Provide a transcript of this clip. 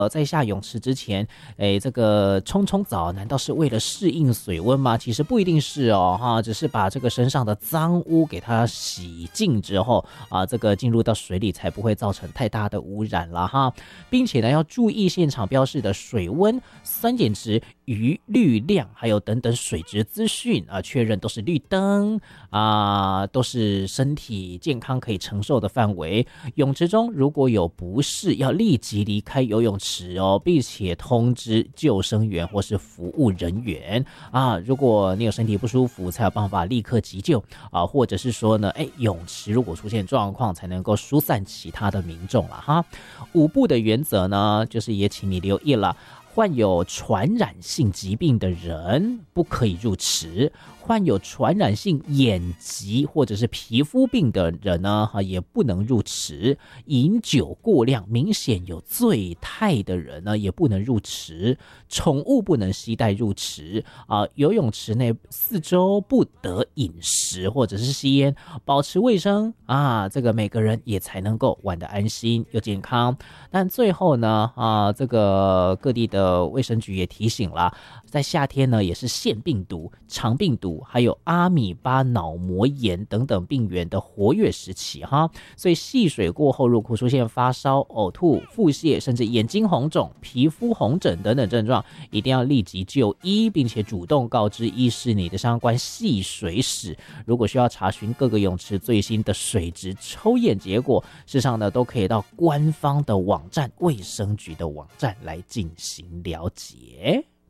在下泳池之前，这个冲澡难道是为了适应水温吗？其实不一定是哦，哈，只是把这个身上的脏污给它洗净之后啊，这个进入到水里才不会造成太大的污染了哈，并且呢要注意现场标示的水温、酸碱值、余氯量，还有等等水质资讯啊，确认都是绿灯啊，都是身体健康可以承受的范围。泳池中如果有不适，要立即离开游泳池哦，并且通知救生员或是服务人员啊。如果你有身体不舒服，才有办法立刻急救啊，或者是说呢，泳池如果出现状况，才能够疏散其他的民众了哈。5步的原则呢，就是也请你留意了。患有传染性疾病的人不可以入池，患有传染性眼疾或者是皮肤病的人呢，也不能入池。饮酒过量、明显有醉态的人呢，也不能入池。宠物不能携带入池啊。游泳池内四周不得饮食或者是吸烟，保持卫生啊，这个每个人也才能够玩得安心又健康。但最后呢，这个各地的卫生局也提醒了，在夏天呢，也是腺病毒、肠病毒还有阿米巴脑膜炎等等病原的活跃时期哈，所以戏水过后，如果出现发烧、呕吐、腹泻，甚至眼睛红肿、皮肤红疹等等症状，一定要立即就医，并且主动告知医师你的相关戏水史。如果需要查询各个泳池最新的水质抽验结果，事实上呢，都可以到官方的网站卫生局的网站来进行了解。